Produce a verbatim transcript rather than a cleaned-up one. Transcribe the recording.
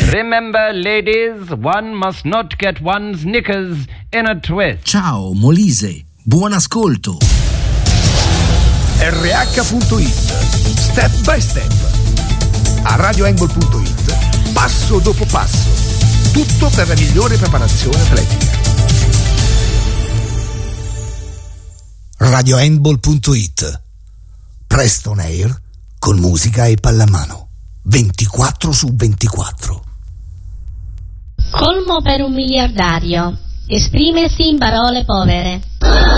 Remember, ladies, one must not get one's knickers in a twist. Ciao, Molise. Buon ascolto. R H punto it. Step by step. A radio handball punto it. Passo dopo passo. Tutto per la migliore preparazione atletica. radio handball punto it. Presto on air con musica e pallamano. ventiquattro su ventiquattro. Colmo per un miliardario. Esprimersi in parole povere.